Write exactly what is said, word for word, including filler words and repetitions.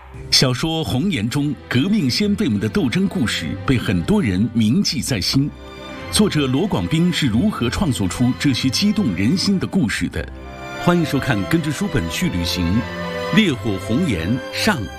小说《红颜》中革命先辈们的斗争故事被很多人铭记在心。作者罗广斌是如何创作出这些激动人心的故事的？欢迎收看《跟着书本去旅行》，《烈火红颜》上。